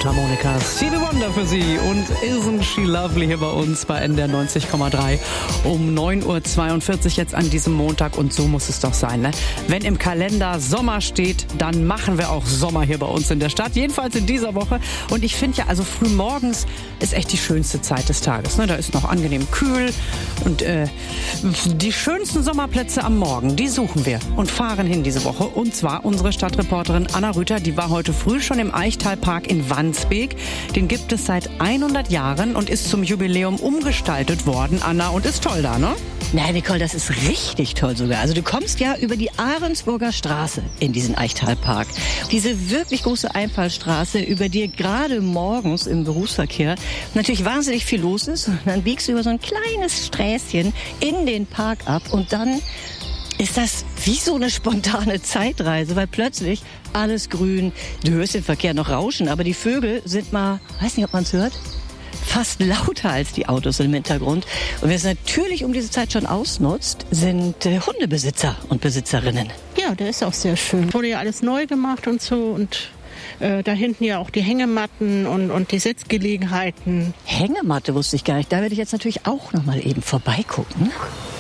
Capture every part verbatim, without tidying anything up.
Mundharmonika. Stevie Wonder für Sie und Isn't She Lovely hier bei uns bei N D R neunzig Komma drei um neun Uhr zweiundvierzig jetzt an diesem Montag, und so muss es doch sein, ne? Wenn im Kalender Sommer steht, dann machen wir auch Sommer hier bei uns in der Stadt, jedenfalls in dieser Woche. Und ich finde ja, also früh morgens ist echt die schönste Zeit des Tages, ne? Da ist noch angenehm kühl und äh, die schönsten Sommerplätze am Morgen, die suchen wir und fahren hin diese Woche, und zwar unsere Stadtreporterin Anna Rüther, die war heute früh schon im Eichtalpark in Wandsbek. Den gibt es seit hundert Jahren und ist zum Jubiläum umgestaltet worden, Anna, und ist toll da, ne? Nein, Nicole, das ist richtig toll sogar. Also du kommst ja über die Ahrensburger Straße in diesen Eichtalpark. Diese wirklich große Einfallstraße, über die gerade morgens im Berufsverkehr natürlich wahnsinnig viel los ist. Und dann biegst du über so ein kleines Sträßchen in den Park ab, und dann ist das wie so eine spontane Zeitreise, weil plötzlich alles grün, du hörst den Verkehr noch rauschen, aber die Vögel sind mal, weiß nicht, ob man es hört, fast lauter als die Autos im Hintergrund. Und wer es natürlich um diese Zeit schon ausnutzt, sind äh, Hundebesitzer und Besitzerinnen. Ja, der ist auch sehr schön. Wurde ja alles neu gemacht und so, und äh, da hinten ja auch die Hängematten und, und die Sitzgelegenheiten. Hängematte wusste ich gar nicht. Da werde ich jetzt natürlich auch noch mal eben vorbeigucken.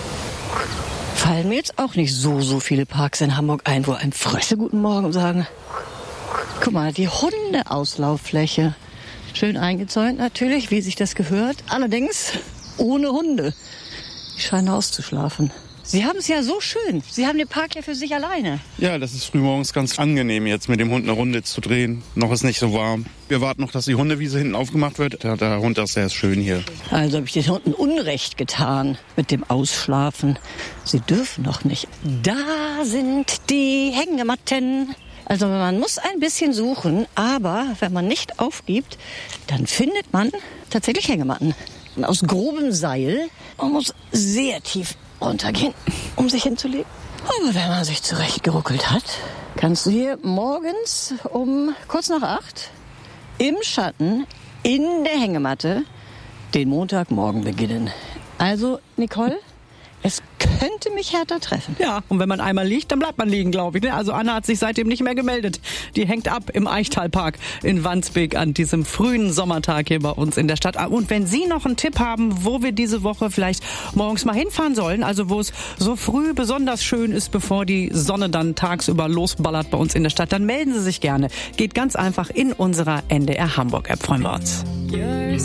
Fallen mir jetzt auch nicht so, so viele Parks in Hamburg ein, wo einem Frösche guten Morgen sagen. Guck mal, die Hundeauslauffläche. Schön eingezäunt natürlich, wie sich das gehört. Allerdings ohne Hunde. Die scheinen auszuschlafen. Sie haben es ja so schön. Sie haben den Park ja für sich alleine. Ja, das ist frühmorgens ganz angenehm, jetzt mit dem Hund eine Runde zu drehen. Noch ist nicht so warm. Wir warten noch, dass die Hundewiese hinten aufgemacht wird. Der, der Hund ist sehr schön hier. Also habe ich den Hunden Unrecht getan mit dem Ausschlafen. Sie dürfen noch nicht. Da sind die Hängematten. Also man muss ein bisschen suchen, aber wenn man nicht aufgibt, dann findet man tatsächlich Hängematten. Aus grobem Seil. Man muss sehr tief runtergehen, um sich hinzulegen. Aber wenn man sich zurechtgeruckelt hat, kannst du hier morgens um kurz nach acht im Schatten in der Hängematte den Montagmorgen beginnen. Also, Nicole, es könnte mich härter treffen. Ja, und wenn man einmal liegt, dann bleibt man liegen, glaube ich. Also Anna hat sich seitdem nicht mehr gemeldet. Die hängt ab im Eichtalpark in Wandsbek an diesem frühen Sommertag hier bei uns in der Stadt. Und wenn Sie noch einen Tipp haben, wo wir diese Woche vielleicht morgens mal hinfahren sollen, also wo es so früh besonders schön ist, bevor die Sonne dann tagsüber losballert bei uns in der Stadt, dann melden Sie sich gerne. Geht ganz einfach in unserer N D R Hamburg App. Freuen wir uns.